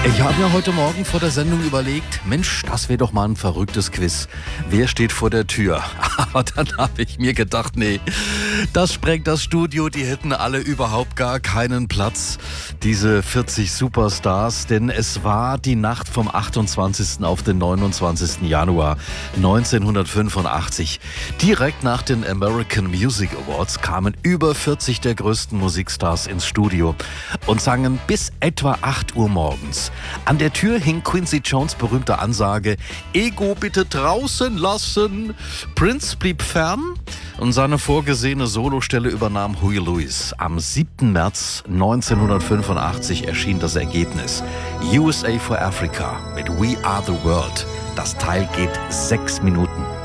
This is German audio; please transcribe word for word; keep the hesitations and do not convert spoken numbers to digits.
Ich habe mir heute Morgen vor der Sendung überlegt, Mensch, das wäre doch mal ein verrücktes Quiz. Wer steht vor der Tür? Aber dann habe ich mir gedacht, nee, das sprengt das Studio, die hätten alle überhaupt gar keinen Platz, diese vierzig Superstars, denn es war die Nacht vom achtundzwanzigsten auf den neunundzwanzigsten Januar neunzehnhundertfünfundachtzig. Direkt nach den American Music Awards kamen über vierzig der größten Musikstars ins Studio und sangen bis etwa acht Uhr morgens. An der Tür hing Quincy Jones' berühmte Ansage: Ego bitte draußen lassen. Prince blieb fern und seine vorgesehene Solostelle übernahm Huey Lewis. Am siebten März neunzehnhundertfünfundachtzig erschien das Ergebnis. U S A for Africa mit We Are the World. Das Teil geht sechs Minuten.